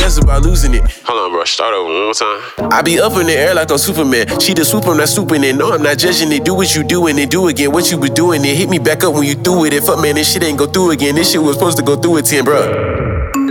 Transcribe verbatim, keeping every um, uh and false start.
stress about losing it. Hold on, bro. Start over one more time. I be up in the air like I'm Superman. She the swoop, I'm not swooping it. No, I'm not judging it. Do what you do and then do again. What you was doing, it hit me back up when you threw it. And fuck, man, this shit ain't go through again. This shit was supposed to go through at ten, bruh.